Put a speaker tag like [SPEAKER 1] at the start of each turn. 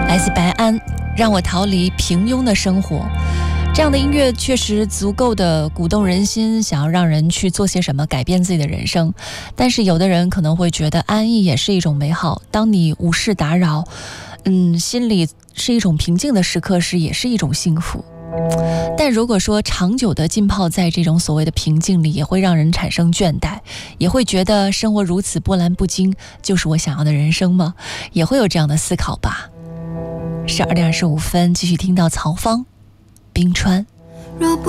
[SPEAKER 1] 来自白安，让我逃离平庸的生活。这样的音乐确实足够的鼓动人心，想要让人去做些什么，改变自己的人生。但是有的人可能会觉得安逸也是一种美好，当你无事打扰，心里是一种平静的时刻时，也是一种幸福。但如果说长久的浸泡在这种所谓的平静里，也会让人产生倦怠，也会觉得生活如此波澜不惊，就是我想要的人生吗？也会有这样的思考吧。12点25分，继续听到曹芳冰川。